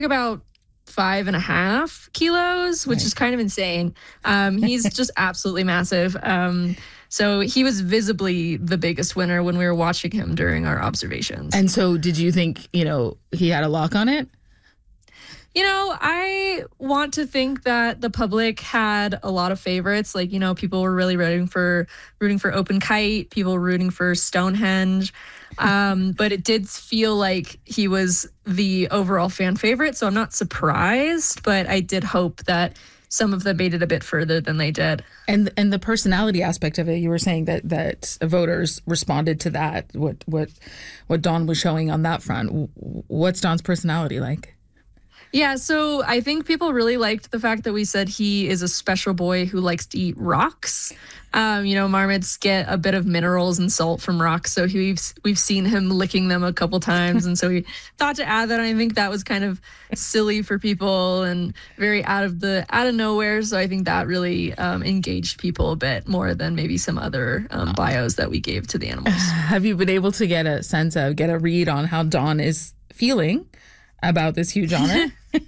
about 5.5 kilos, which is kind of insane. He's just absolutely massive. So he was visibly the biggest winner when we were watching him during our observations. And so did you think, he had a lock on it? I want to think that the public had a lot of favorites. Like, people were really rooting for Open Kite, people rooting for Stonehenge. But it did feel like he was the overall fan favorite. So I'm not surprised, but I did hope that some of them made it a bit further than they did. And the personality aspect of it, you were saying that voters responded to that, what Dawn was showing on that front. What's Dawn's personality like? Yeah, so I think people really liked the fact that we said he is a special boy who likes to eat rocks. Marmots get a bit of minerals and salt from rocks, so we've seen him licking them a couple times, and so we thought to add that. And I think that was kind of silly for people and very out of nowhere. So I think that really engaged people a bit more than maybe some other bios that we gave to the animals. Have you been able to get a read on how Dawn is feeling about this huge honor?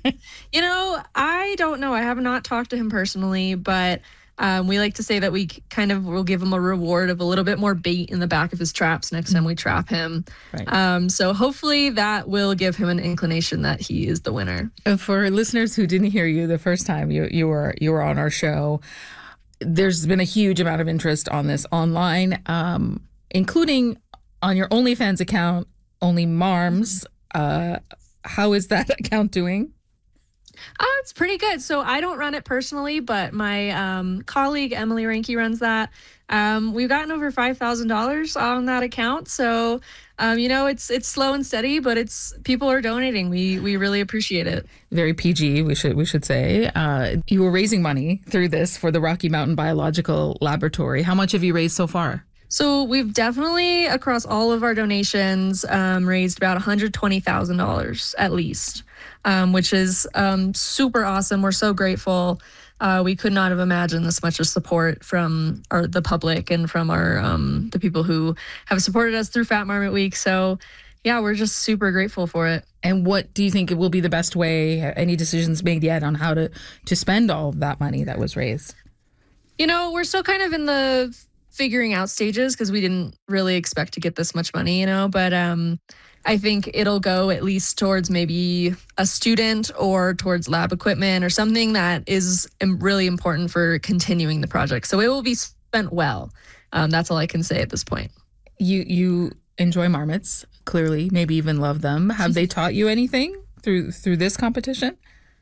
I don't know. I have not talked to him personally, but we like to say that we kind of will give him a reward of a little bit more bait in the back of his traps next time we trap him. Right. So hopefully that will give him an inclination that he is the winner. For listeners who didn't hear you the first time you were on our show, there's been a huge amount of interest on this online, including on your OnlyFans account, Only Marms. How is that account doing? It's pretty good. So I don't run it personally, but my colleague Emily Ranke runs that. We've gotten over $5,000 on that account. So, it's slow and steady, but people are donating. We really appreciate it. Very PG, we should say. You were raising money through this for the Rocky Mountain Biological Laboratory. How much have you raised so far? So we've definitely, across all of our donations, raised about $120,000 at least, which is super awesome. We're so grateful. We could not have imagined this much of support from the public and from the people who have supported us through Fat Marmot Week. So, yeah, we're just super grateful for it. And what do you think it will be the best way? Any decisions made yet on how to spend all of that money that was raised? We're still kind of in the figuring out stages because we didn't really expect to get this much money, but I think it'll go at least towards maybe a student or towards lab equipment or something that is really important for continuing the project. So it will be spent well. That's all I can say at this point. You enjoy marmots, clearly, maybe even love them. Have they taught you anything through this competition?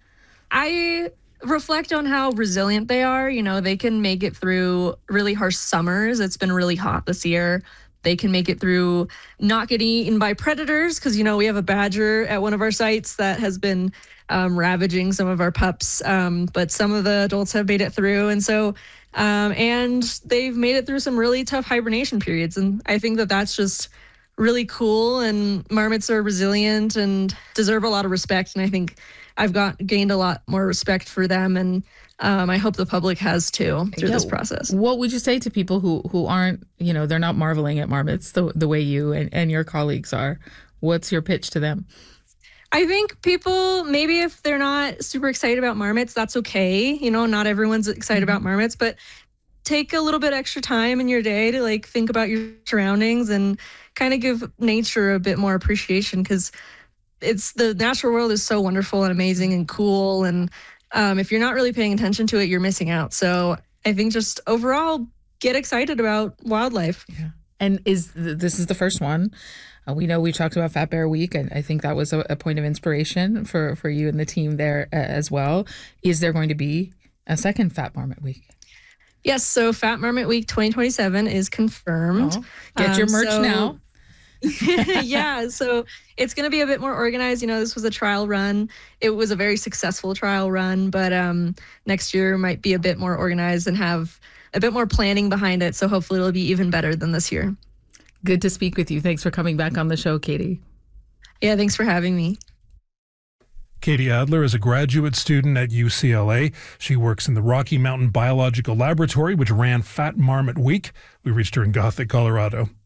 I reflect on how resilient they are. They can make it through really harsh summers. It's been really hot this year. They can make it through not getting eaten by predators because, we have a badger at one of our sites that has been ravaging some of our pups. But some of the adults have made it through. And so, and they've made it through some really tough hibernation periods. And I think that that's just really cool. And marmots are resilient and deserve a lot of respect. And I think I've gained a lot more respect for them, and I hope the public has too through this process. What would you say to people who aren't, they're not marveling at marmots the way you and your colleagues are? What's your pitch to them? I think people, maybe if they're not super excited about marmots, that's okay. Not everyone's excited about marmots, but take a little bit extra time in your day to think about your surroundings and kind of give nature a bit more appreciation, because the natural world is so wonderful and amazing and cool. And if you're not really paying attention to it, you're missing out. So I think just overall, get excited about wildlife. Yeah. And this is the first one. We know we talked about Fat Bear Week, and I think that was a point of inspiration for you and the team there as well. Is there going to be a second Fat Marmot Week? Yes. So Fat Marmot Week 2027 is confirmed. Oh, get your merch now. Yeah, so it's going to be a bit more organized. This was a trial run. It was a very successful trial run, but next year might be a bit more organized and have a bit more planning behind it. So hopefully it'll be even better than this year. Good to speak with you. Thanks for coming back on the show, Katie. Yeah, thanks for having me. Katie Adler is a graduate student at UCLA. She works in the Rocky Mountain Biological Laboratory, which ran Fat Marmot Week. We reached her in Gothic, Colorado.